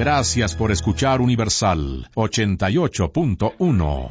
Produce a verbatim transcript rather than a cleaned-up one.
Gracias por escuchar Universal ochenta y ocho punto uno.